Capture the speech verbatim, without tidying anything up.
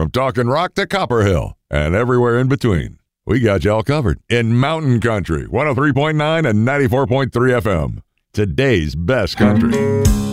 From Talking Rock to Copper Hill and everywhere in between. We got y'all covered in Mountain Country, one oh three point nine and ninety-four point three F M. Today's best country.